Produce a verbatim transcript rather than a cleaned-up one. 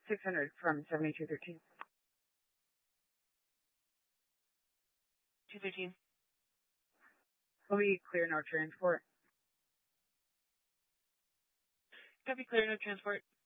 six hundred from seventy-two thirteen. two thirteen. Will be clear, no transport. Copy, clear, no transport.